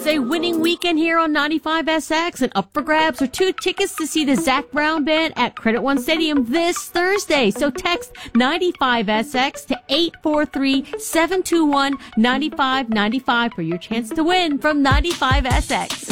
a winning weekend here on 95SX, and up for grabs are 2 tickets to see the Zac Brown Band at Credit One Stadium this Thursday. So text 95SX to 843-721-9595 for your chance to win from 95SX.